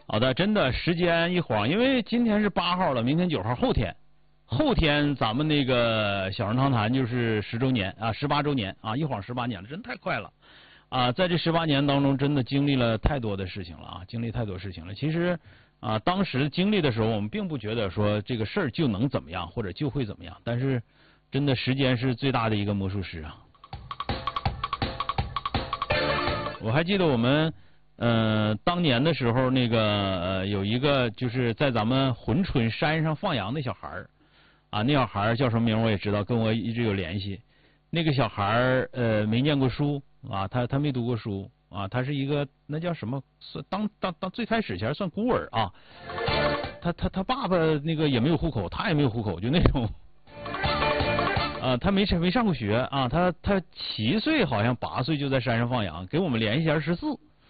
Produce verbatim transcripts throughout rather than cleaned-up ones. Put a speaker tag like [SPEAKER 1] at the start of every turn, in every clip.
[SPEAKER 1] 好的，真的时间一晃，因为今天是八号了，明天九号，后天，后天咱们那个小人长谈就是十周年啊，十八周年啊，一晃十八年了，真太快了啊！在这十八年当中，真的经历了太多的事情了啊，经历太多事情了。其实啊，当时经历的时候，我们并不觉得说这个事儿就能怎么样，或者就会怎么样，但是真的时间是最大的一个魔术师啊！我还记得我们。呃，当年的时候，那个呃，有一个就是在咱们珲春山上放羊的小孩儿，啊，那小孩儿叫什么名我也知道，跟我一直有联系。那个小孩儿呃没念过书啊，他他没读过书啊，他是一个那叫什么，算当当当最开始前算孤儿啊。他他他爸爸那个也没有户口，他也没有户口，就那种。啊，他没没上过学啊，他他七岁好像八岁就在山上放羊，给我们联系前十四。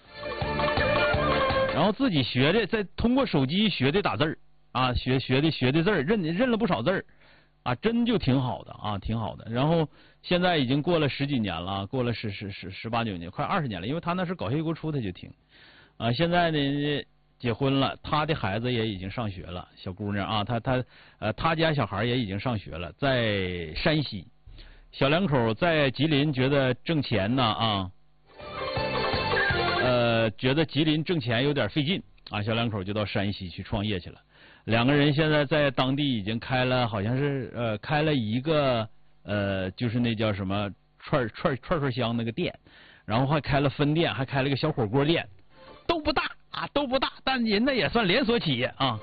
[SPEAKER 1] 然后自己学的，再通过手机学的打字儿啊，学学的学的字儿，认认了不少字儿啊，真就挺好的啊，挺好的。然后现在已经过了十几年了，过了十十十十八九年，快二十年了，因为他那是搞笑一锅出，他就听啊。现在呢结婚了，他的孩子也已经上学了，小姑娘啊，他他呃他家小孩也已经上学了，在山西，小两口在吉林觉得挣钱呢啊。呃，觉得吉林挣钱有点费劲啊，小两口就到山西去创业去了。两个人现在在当地已经开了，好像是呃开了一个呃，就是那叫什么串串串串香那个店，然后还开了分店，还开了个小火锅店，都不大啊，都不大，但人那也算连锁企业啊。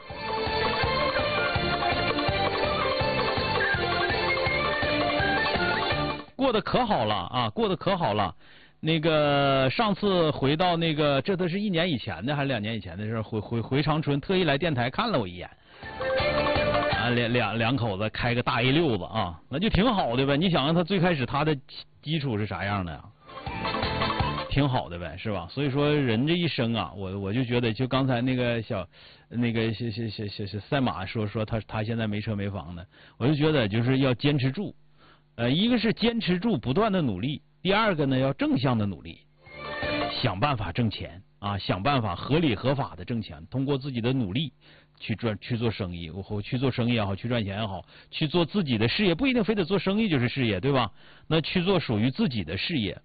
[SPEAKER 1] 过得可好了啊，过得可好了。那个上次回到那个，这都是一年以前的还是两年以前的事，回回回长春，特意来电台看了我一眼，啊，两两两口子开个大 A 六子啊，那就挺好的呗。你想想他最开始他的基础是啥样的呀？挺好的呗，是吧？所以说人这一生啊，我我就觉得，就刚才那个小那个小小小小小赛马说说他他现在没车没房的，我就觉得就是要坚持住，呃，一个是坚持住，不断的努力。第二个呢，要正向的努力，想办法挣钱啊，想办法合理合法的挣钱，通过自己的努力去赚去做生意，或去做生意也好，去赚钱也好，去做自己的事业，不一定非得做生意就是事业，对吧？那去做属于自己的事业，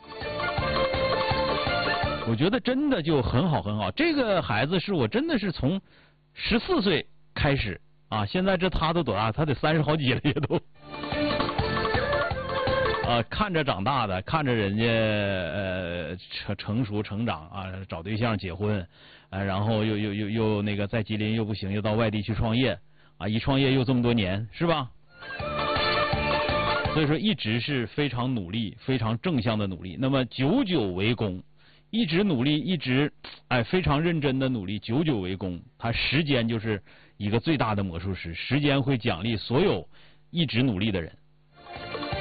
[SPEAKER 1] 我觉得真的就很好很好。这个孩子是我真的是从十四岁开始啊，现在这他都多大？他得三十好几了也都。啊，看着长大的，看着人家呃成成熟成长啊，找对象结婚，呃，然后又又又又那个在吉林又不行，又到外地去创业，啊，一创业又这么多年，是吧？所以说一直是非常努力、非常正向的努力。那么久久为功，一直努力，一直哎非常认真的努力，久久为功。他时间就是一个最大的魔术师，时间会奖励所有一直努力的人。